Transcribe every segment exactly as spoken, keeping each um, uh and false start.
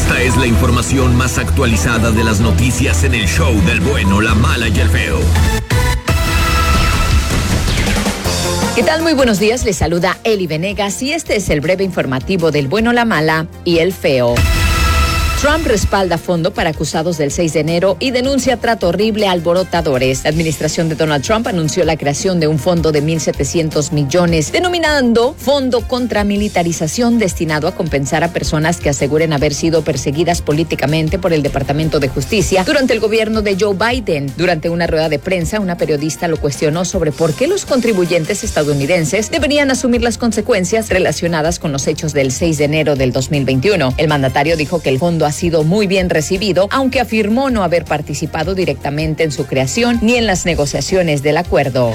Esta es la información más actualizada de las noticias en el show del bueno, la mala y el feo. ¿Qué tal? Muy buenos días, les saluda Eli Venegas y este es el breve informativo del bueno, la mala y el feo. Trump respalda fondo para acusados del seis de enero y denuncia trato horrible a alborotadores. La administración de Donald Trump anunció la creación de un fondo de mil setecientos millones, denominando Fondo contra Militarización, destinado a compensar a personas que aseguren haber sido perseguidas políticamente por el Departamento de Justicia durante el gobierno de Joe Biden. Durante una rueda de prensa, una periodista lo cuestionó sobre por qué los contribuyentes estadounidenses deberían asumir las consecuencias relacionadas con los hechos del seis de enero del dos mil veintiuno. El mandatario dijo que el fondo ha sido muy bien recibido, aunque afirmó no haber participado directamente en su creación ni en las negociaciones del acuerdo.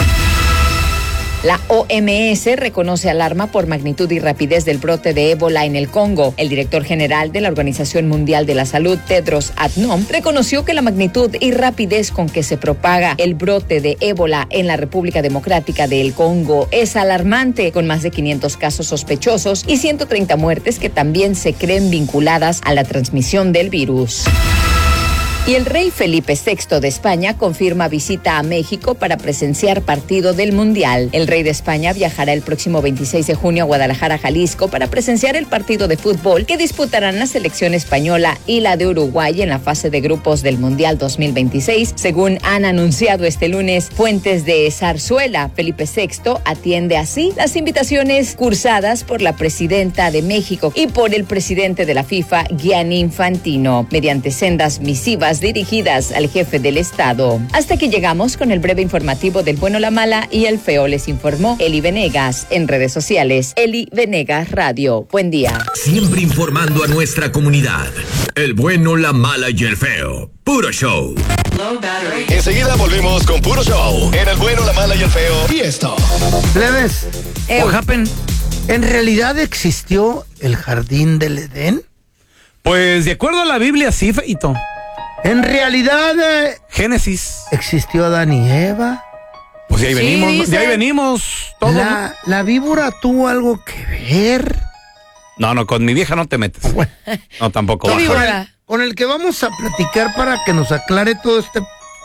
La O M S reconoce alarma por magnitud y rapidez del brote de ébola en el Congo. El director general de la Organización Mundial de la Salud, Tedros Adhanom, reconoció que la magnitud y rapidez con que se propaga el brote de ébola en la República Democrática del Congo es alarmante, con más de quinientos casos sospechosos y ciento treinta muertes que también se creen vinculadas a la transmisión del virus. Y el rey Felipe sexto de España confirma visita a México para presenciar partido del Mundial. El rey de España viajará el próximo veintiséis de junio a Guadalajara, Jalisco, para presenciar el partido de fútbol que disputarán la selección española y la de Uruguay en la fase de grupos del Mundial dos mil veintiséis, según han anunciado este lunes fuentes de Zarzuela. Felipe sexto atiende así las invitaciones cursadas por la presidenta de México y por el presidente de la FIFA, Gianni Infantino, mediante sendas misivas dirigidas al jefe del Estado. Hasta que llegamos con el breve informativo del bueno, la mala y el feo, les informó Eli Venegas. En redes sociales, Eli Venegas Radio. Buen día. Siempre informando a nuestra comunidad. El bueno, la mala y el feo. Puro show. Enseguida volvemos con Puro Show en el bueno, la mala y el feo. Y esto. Plebes, Ew. what happened? ¿En realidad existió el jardín del Edén? Pues de acuerdo a la Biblia, sí, feito. ¿En realidad eh, Génesis. existió Adán y Eva? Pues de ahí Sí, venimos, dice. de ahí venimos todos. ¿La, ¿La víbora tuvo algo que ver? No, no, con mi vieja no te metes. Bueno. No, tampoco. ¿Qué baja. víbora? Con el que vamos a platicar para que nos aclare todo este...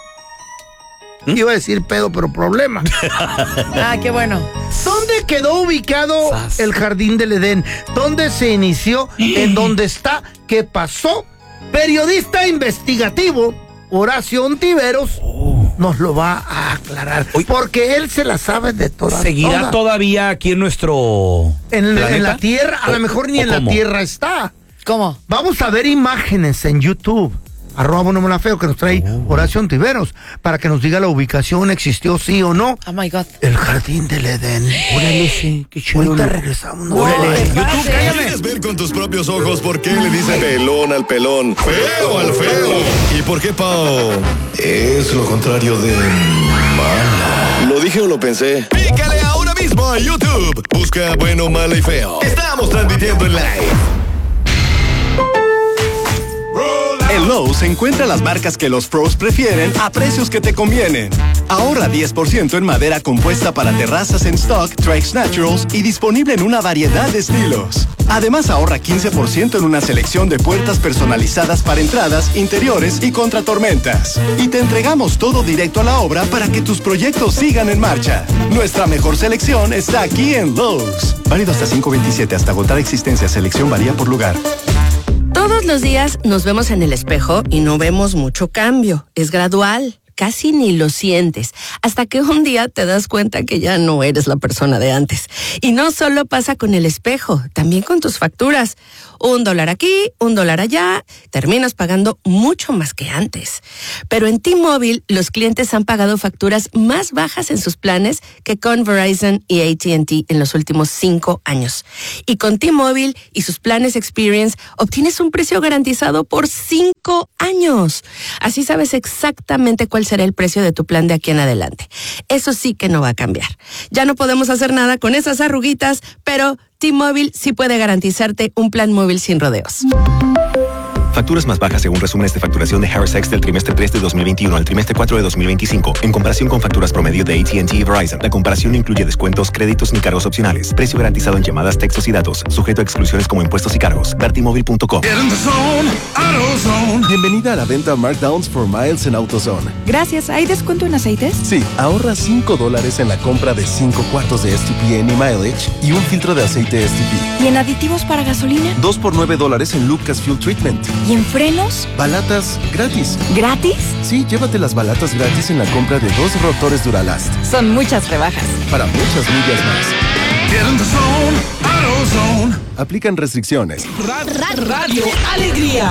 ¿Mm? Iba a decir pedo, pero problema. Ah, qué bueno. ¿Dónde quedó ubicado Sas. el jardín del Edén? ¿Dónde se inició? ¿En dónde está? ¿Qué pasó? Periodista investigativo Horacio Ontiveros nos lo va a aclarar. Uy. Porque él se la sabe de todas. ¿Seguirá todas. todavía aquí en nuestro En, planeta? en la Tierra, a ¿O- lo mejor ni o en la cómo? Tierra está. ¿Cómo? Vamos a ver imágenes en YouTube, arroba Bueno, Mala, Feo, que nos trae Horacio Ontiveros, para que nos diga la ubicación, existió sí o no. Oh my God. El jardín del Edén. Órale, sí, qué chulo. Ahorita regresamos. No, Órale. YouTube, cállame. ¿Quieres ver con tus propios ojos por qué le dicen pelón al pelón, feo al feo? ¿Y por qué Pao es lo contrario de mala? ¿Lo dije o lo pensé? Pícale ahora mismo a YouTube. Busca Bueno, Mala y Feo. Estamos transmitiendo en live. En Lowe's encuentra las marcas que los pros prefieren a precios que te convienen. Ahorra diez por ciento en madera compuesta para terrazas en stock, Trex Naturals y disponible en una variedad de estilos. Además, ahorra quince por ciento en una selección de puertas personalizadas para entradas, interiores y contratormentas. Y te entregamos todo directo a la obra para que tus proyectos sigan en marcha. Nuestra mejor selección está aquí en Lowe's. Válido hasta cinco veintisiete, hasta agotar existencia. Selección varía por lugar. Todos los días nos vemos en el espejo y no vemos mucho cambio. Es gradual. Casi ni lo sientes, hasta que un día te das cuenta que ya no eres la persona de antes. Y no solo pasa con el espejo, también con tus facturas. Un dólar aquí, un dólar allá, terminas pagando mucho más que antes. Pero en T-Mobile, los clientes han pagado facturas más bajas en sus planes que con Verizon y A T and T en los últimos cinco años. Y con T-Mobile y sus planes Experience, obtienes un precio garantizado por cinco años. Así sabes exactamente cuál será el precio de tu plan de aquí en adelante. Eso sí que no va a cambiar. Ya no podemos hacer nada con esas arruguitas, pero T-Mobile sí puede garantizarte un plan móvil sin rodeos. Facturas más bajas según resúmenes de facturación de Harris X del trimestre tres de dos mil veintiuno al trimestre cuatro de dos mil veinticinco, en comparación con facturas promedio de A T and T y Verizon. La comparación no incluye descuentos, créditos ni cargos opcionales. Precio garantizado en llamadas, textos y datos, sujeto a exclusiones como impuestos y cargos. Vertimóvil punto com. Bienvenida a la venta Markdowns for Miles en AutoZone. Gracias. ¿Hay descuento en aceites? Sí, ahorra cinco dólares en la compra de cinco cuartos de S T P Any Mileage y un filtro de aceite S T P. ¿Y en aditivos para gasolina? dos por nueve dólares en Lucas Fuel Treatment. ¿Y en frenos? Balatas gratis. ¿Gratis? Sí, llévate las balatas gratis en la compra de dos rotores Duralast. Son muchas rebajas. Para muchas millas más. Get in the zone, AutoZone. Aplican restricciones. Radio, Radio Alegría.